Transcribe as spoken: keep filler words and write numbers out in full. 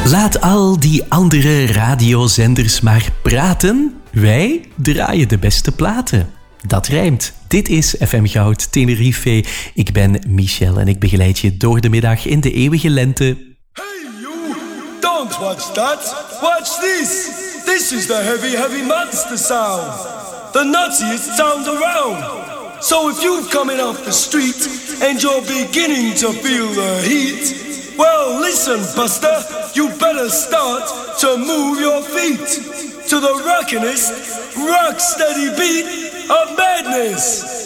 Laat al die andere radiozenders maar praten. Wij draaien de beste platen. Dat rijmt. Dit is F M Goud Tenerife. Ik ben Michel en ik begeleid je door de middag in de eeuwige lente. Hey you! Don't watch that! Watch this! This is the heavy, heavy monster sound. The nuttiest sound around. So if you're coming off the street and you're beginning to feel the heat, well, listen, Buster, you better start to move your feet to the rockinest, rock steady beat of madness.